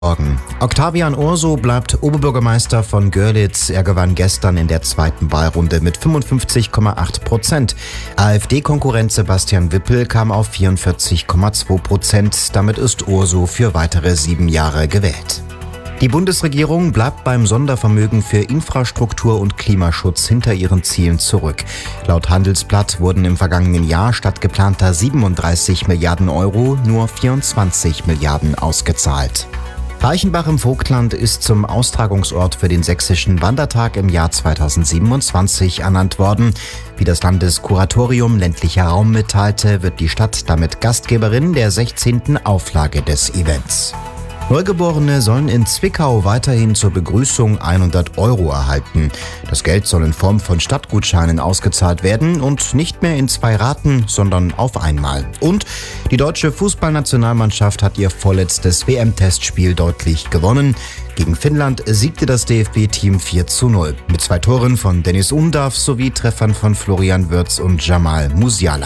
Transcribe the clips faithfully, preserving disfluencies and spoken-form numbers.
Morgen. Octavian Urso bleibt Oberbürgermeister von Görlitz. Er gewann gestern in der zweiten Wahlrunde mit fünfundfünfzig Komma acht Prozent. AfD-Konkurrent Sebastian Wippel kam auf vierundvierzig Komma zwei Prozent. Damit ist Urso für weitere sieben Jahre gewählt. Die Bundesregierung bleibt beim Sondervermögen für Infrastruktur und Klimaschutz hinter ihren Zielen zurück. Laut Handelsblatt wurden im vergangenen Jahr statt geplanter siebenunddreißig Milliarden Euro nur vierundzwanzig Milliarden ausgezahlt. Reichenbach im Vogtland ist zum Austragungsort für den Sächsischen Wandertag im Jahr zweitausendsiebenundzwanzig ernannt worden. Wie das Landeskuratorium ländlicher Raum mitteilte, wird die Stadt damit Gastgeberin der sechzehnten Auflage des Events. Neugeborene sollen in Zwickau weiterhin zur Begrüßung hundert Euro erhalten. Das Geld soll in Form von Stadtgutscheinen ausgezahlt werden und nicht mehr in zwei Raten, sondern auf einmal. Und die deutsche Fußballnationalmannschaft hat ihr vorletztes W M-Testspiel deutlich gewonnen. Gegen Finnland siegte das D F B-Team vier zu null. Mit zwei Toren von Dennis Undav sowie Treffern von Florian Wirtz und Jamal Musiala.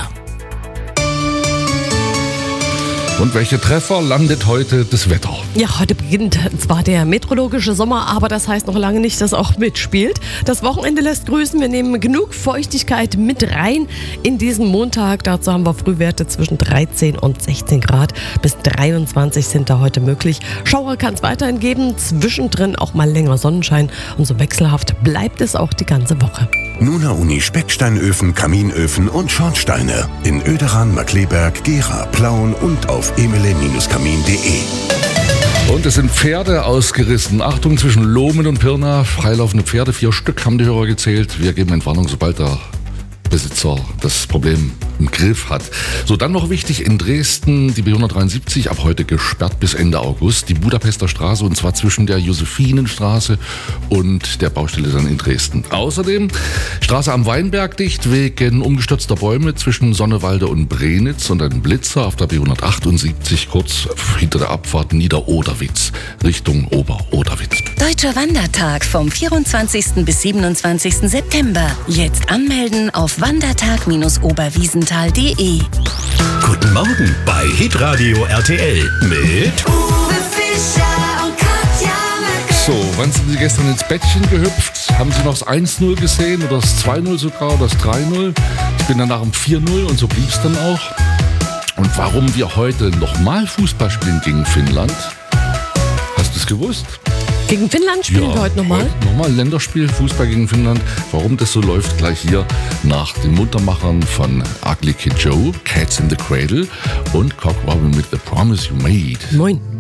Und welche Treffer landet heute das Wetter? Ja, heute beginnt zwar der meteorologische Sommer, aber das heißt noch lange nicht, dass auch mitspielt. Das Wochenende lässt grüßen. Wir nehmen genug Feuchtigkeit mit rein in diesen Montag. Dazu haben wir Frühwerte zwischen dreizehn und sechzehn Grad. Bis dreiundzwanzig sind da heute möglich. Schauer kann es weiterhin geben. Zwischendrin auch mal länger Sonnenschein. Und so wechselhaft bleibt es auch die ganze Woche. Nuna Uni Specksteinöfen, Kaminöfen und Schornsteine. In Oederan, Markleberg, Gera, Plauen und auf emele Bindestrich kamin punkt de. Und es sind Pferde ausgerissen. Achtung, zwischen Lohmen und Pirna. Freilaufende Pferde, vier Stück haben die Hörer gezählt. Wir geben Entwarnung, sobald der Besitzer das Problem im Griff hat. So, dann noch wichtig, in Dresden die B hundertdreiundsiebzig, ab heute gesperrt bis Ende August, die Budapester Straße, und zwar zwischen der Josephinenstraße und der Baustelle dann in Dresden. Außerdem Straße am Weinberg dicht wegen umgestürzter Bäume zwischen Sonnewalde und Brenitz und ein Blitzer auf der B hundertachtundsiebzig kurz hinter der Abfahrt Nieder-Oderwitz Richtung Ober-Oderwitz. Deutscher Wandertag vom vierundzwanzigsten bis siebenundzwanzigsten September. Jetzt anmelden auf wandertag Bindestrich oberwiesenthal punkt de. Guten Morgen bei Hitradio R T L mit Uwe Fischer und Katja Möcke. So, wann sind Sie gestern ins Bettchen gehüpft? Haben Sie noch das eins null gesehen oder das zwei null sogar oder das drei null? Ich bin dann nach dem vier null und so blieb es dann auch. Und warum wir heute nochmal Fußball spielen gegen Finnland? Hast du es gewusst? Gegen Finnland spielen Ja, wir heute nochmal. Heute nochmal Länderspiel, Fußball gegen Finnland. Warum das so läuft, gleich hier nach den Muntermachern von Ugly Kid Joe, Cats in the Cradle und Cock Robin mit The Promise You Made. Moin.